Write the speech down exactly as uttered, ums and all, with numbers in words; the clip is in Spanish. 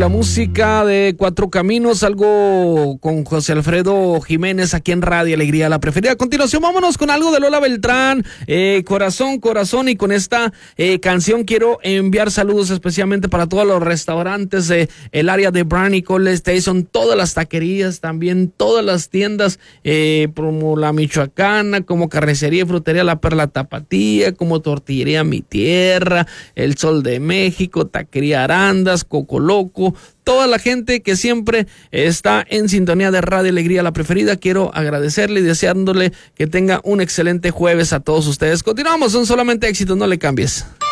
la música de Cuatro Caminos, algo con José Alfredo Jiménez aquí en Radio Alegría, la preferida. A continuación, vámonos con algo de Lola Beltrán, eh, Corazón, Corazón, y con esta eh, canción quiero enviar saludos especialmente para todos los restaurantes de el área de Bryan College Station, todas las taquerías, también todas las tiendas, eh, como la Michoacana, como Carnicería y Frutería La Perla Tapatía, como Tortillería Mi Tierra, El Sol de México, Taquería Arandas, Coco Loco, toda la gente que siempre está en sintonía de Radio Alegría, la preferida. Quiero agradecerle y deseándole que tenga un excelente jueves a todos ustedes. Continuamos, son solamente éxitos, no le cambies.